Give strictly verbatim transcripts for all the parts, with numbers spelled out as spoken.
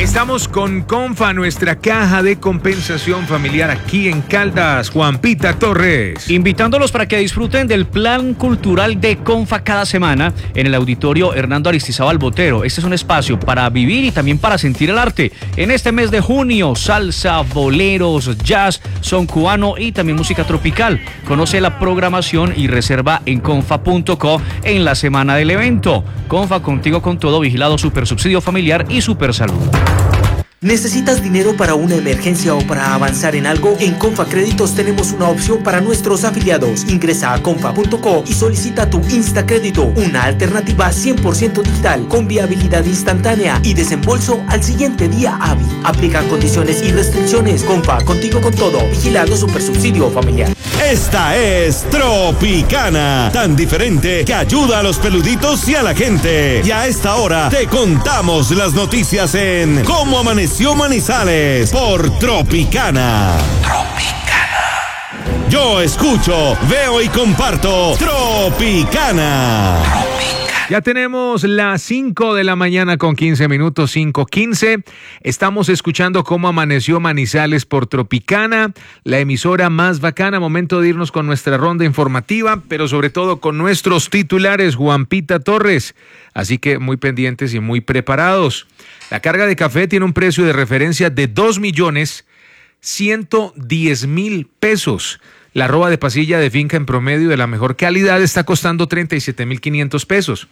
Estamos con Confa, nuestra caja de compensación familiar aquí en Caldas. Juan Pita Torres. Invitándolos para que disfruten del plan cultural de Confa cada semana en el auditorio Hernando Aristizábal Botero. Este es un espacio para vivir y también para sentir el arte. En este mes de junio, salsa, boleros, jazz, son cubano y también música tropical. Conoce la programación y reserva en confa punto co en la semana del evento. Confa, contigo con todo, vigilado Super Subsidio Familiar y Super Salud. ¿Necesitas dinero para una emergencia o para avanzar en algo? En Confa Créditos tenemos una opción para nuestros afiliados. Ingresa a confa punto co y solicita tu Instacrédito, una alternativa cien por ciento digital, con viabilidad instantánea y desembolso al siguiente día hábil. Aplican condiciones y restricciones. Confa, contigo con todo. Vigilado Super Subsidio Familiar. Esta es Tropicana, tan diferente que ayuda a los peluditos y a la gente. Y a esta hora te contamos las noticias en Cómo Amaneció Manizales por Tropicana. Tropicana. Yo escucho, veo y comparto Tropicana. Ya tenemos las cinco de la mañana con quince minutos, cinco quince. Estamos escuchando Cómo Amaneció Manizales por Tropicana, la emisora más bacana. Momento de irnos con nuestra ronda informativa, pero sobre todo con nuestros titulares, Juan Pita Torres. Así que muy pendientes y muy preparados. La carga de café tiene un precio de referencia de dos millones ciento diez mil pesos. La arroba de pasilla de finca en promedio de la mejor calidad está costando treinta y siete mil quinientos pesos.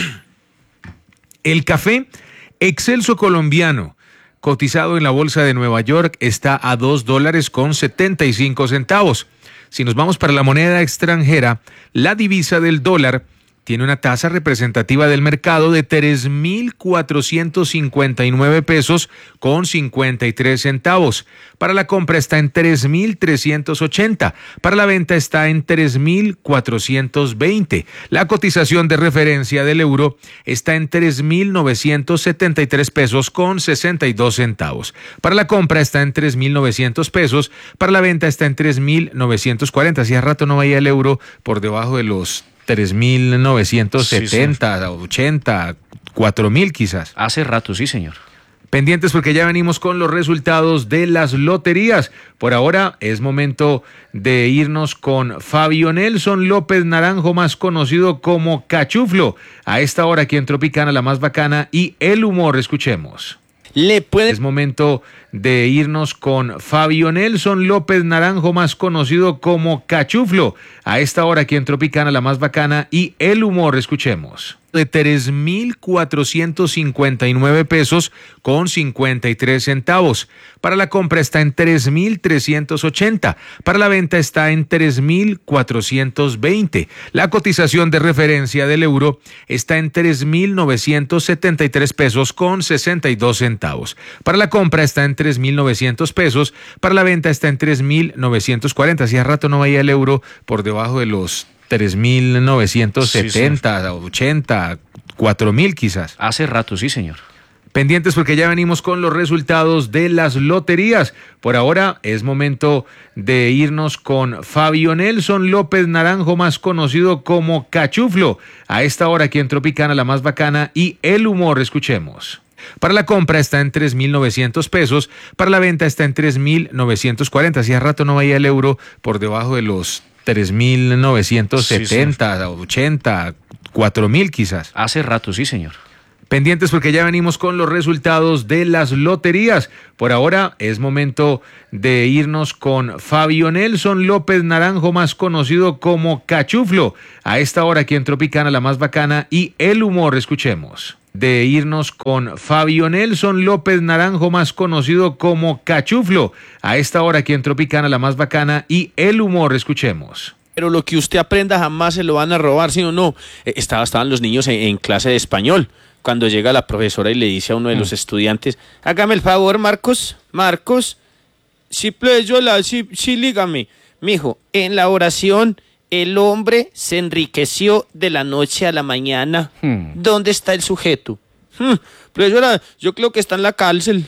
El café Excelso colombiano, cotizado en la bolsa de Nueva York, está a dos dólares con setenta y cinco centavos. Si nos vamos para la moneda extranjera, la divisa del dólar tiene una tasa representativa del mercado de tres mil cuatrocientos cincuenta y nueve pesos con cincuenta y tres centavos. Para la compra está en tres mil trescientos ochenta. Para la venta está en tres mil cuatrocientos veinte. La cotización de referencia del euro está en tres mil novecientos setenta y tres pesos con sesenta y dos centavos. Para la compra está en tres mil novecientos pesos. Para la venta está en tres mil novecientos cuarenta. Hacía rato no veía el euro por debajo de los tres mil novecientos setenta, sí, ochenta, cuatro mil quizás. Hace rato, sí, señor. Pendientes porque ya venimos con los resultados de las loterías. Por ahora es momento de irnos con Fabio Nelson López Naranjo, más conocido como Cachuflo. A esta hora aquí en Tropicana, la más bacana y el humor. Escuchemos. Le puede... Es momento de irnos con Fabio Nelson López Naranjo, más conocido como Cachuflo. A esta hora aquí en Tropicana, la más bacana y el humor. Escuchemos. De tres mil cuatrocientos cincuenta y nueve pesos con cincuenta y tres centavos. Para la compra está en tres mil trescientos ochenta. Para la venta está en tres mil cuatrocientos veinte. La cotización de referencia del euro está en tres mil novecientos setenta y tres pesos con sesenta y dos centavos. Para la compra está en tres mil novecientos pesos. Para la venta está en tres mil novecientos cuarenta. Hacía rato no veía el euro por debajo de los tres mil novecientos setenta, sí, ochenta, cuatro mil quizás. Hace rato, sí, señor. Pendientes porque ya venimos con los resultados de las loterías. Por ahora es momento de irnos con Fabio Nelson López Naranjo, más conocido como Cachuflo. A esta hora aquí en Tropicana, la más bacana y el humor. Escuchemos. Para la compra está en tres mil novecientos pesos. Para la venta está en tres mil novecientos cuarenta. Hacía rato no veía el euro por debajo de los tres mil novecientos setenta, sí, sí. ochenta, cuatro mil quizás. Hace rato, sí, señor. Pendientes porque ya venimos con los resultados de las loterías. Por ahora es momento de irnos con Fabio Nelson López Naranjo, más conocido como Cachuflo. A esta hora aquí en Tropicana, la más bacana y el humor. Escuchemos. De irnos con Fabio Nelson López Naranjo, más conocido como Cachuflo. A esta hora aquí en Tropicana, la más bacana y el humor. Escuchemos. Pero lo que usted aprenda jamás se lo van a robar, ¿sí o no? Estaba, estaban los niños en, en clase de español, cuando llega la profesora y le dice a uno de los mm. estudiantes: hágame el favor, Marcos, Marcos, sí, pleyo, la, sí, sí, dígame. Mijo, en la oración, el hombre se enriqueció de la noche a la mañana. Hmm. ¿Dónde está el sujeto? Hmm. Pero yo, yo creo que está en la cárcel.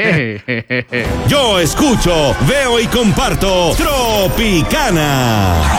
¿Qué? Yo escucho, veo y comparto Tropicana.